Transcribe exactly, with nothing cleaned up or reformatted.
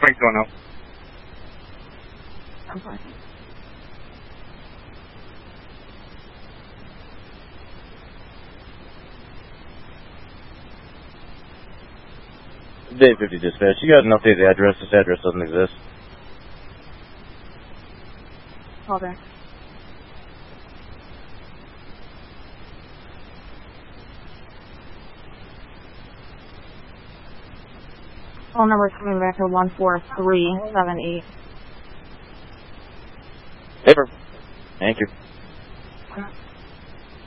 Thanks, going out. I'm sorry. Day fifty dispatch, you got an updated address. This address doesn't exist. Call back. Phone number is coming back to one four three seven eight. Paper. Thank you.